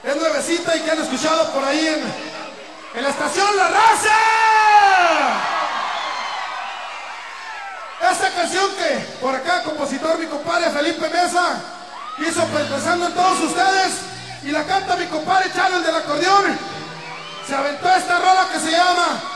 Es nuevecita y que han escuchado por ahí en la estación La Raza. Esta canción que por acá, compositor, mi compadre Felipe Mesa, hizo pensando en todos ustedes, y la canta mi compadre Chalo, el del acordeón. Se aventó esta rola que se llama